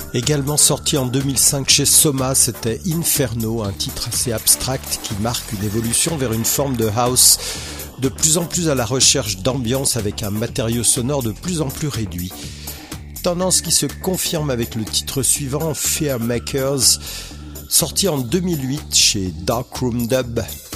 Également sorti en 2005 chez Soma, c'était Inferno, un titre assez abstract qui marque une évolution vers une forme de house de plus en plus à la recherche d'ambiance avec un matériau sonore de plus en plus réduit. Tendance qui se confirme avec le titre suivant, Fear Makers, sorti en 2008 chez Darkroom Dub.